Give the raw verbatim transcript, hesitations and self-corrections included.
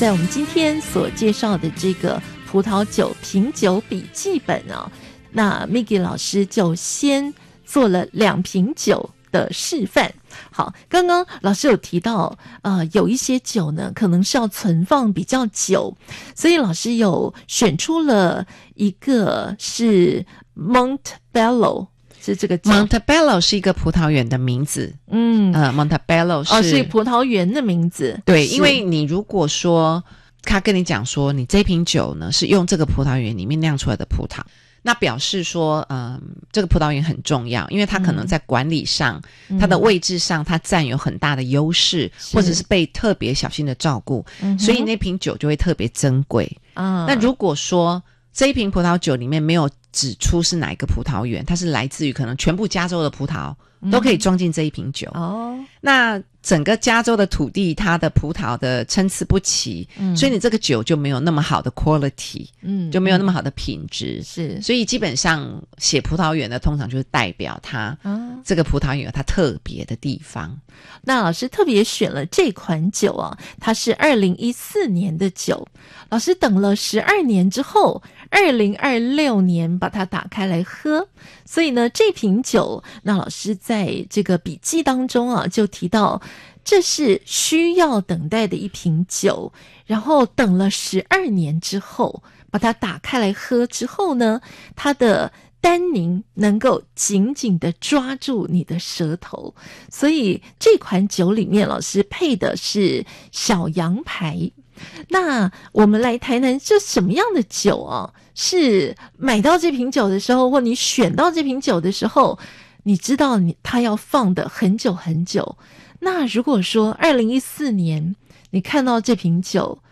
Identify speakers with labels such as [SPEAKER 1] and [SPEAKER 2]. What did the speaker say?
[SPEAKER 1] 在我们今天所介绍的这个葡萄酒品酒笔记本啊，那 Maggie 老师就先做了两瓶酒的示范。好，刚刚老师有提到呃，有一些酒呢可能是要存放比较久，所以老师有选出了一个是 Montebello， 是这个酒。
[SPEAKER 2] Montebello 是一个葡萄园的名字。
[SPEAKER 1] 嗯，
[SPEAKER 2] 呃 Montebello 是、
[SPEAKER 1] 哦、是葡萄园的名字。
[SPEAKER 2] 对，因为你如果说他跟你讲说你这瓶酒呢是用这个葡萄园里面酿出来的葡萄，那表示说嗯，这个葡萄园很重要，因为它可能在管理上、嗯、它的位置上它占有很大的优势，或者是被特别小心的照顾、嗯、所以那瓶酒就会特别珍贵、嗯、那如果说这一瓶葡萄酒里面没有指出是哪一个葡萄园，它是来自于可能全部加州的葡萄都可以装进这一瓶酒、嗯、哦，那整个加州的土地它的葡萄的参差不齐、嗯、所以你这个酒就没有那么好的 quality， 嗯，就没有那么好的品质、嗯、是，所以基本上写葡萄园的通常就是代表它、嗯、这个葡萄园有它特别的地方。
[SPEAKER 1] 那老师特别选了这款酒啊，它是二零一四年的酒，老师等了十二年之后二零二六年把它打开来喝，所以呢这瓶酒，那老师在这个笔记当中啊就提到这是需要等待的一瓶酒，然后等了十二年之后把它打开来喝之后呢，它的单宁能够紧紧地抓住你的舌头，所以这款酒里面老师配的是小羊排。那我们来谈谈这什么样的酒啊，是买到这瓶酒的时候，或你选到这瓶酒的时候，你知道你它要放的很久很久。那如果说二零一四年你看到这瓶酒，